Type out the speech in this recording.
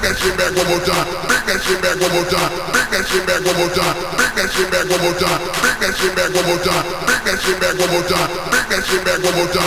that shit back one more time. Bring that shit back one more time. Bring that shit back one more time. Bring that shit back one more time. Bring that shit back one more time. Bring that shit back one more time. Bring that shit back one more time.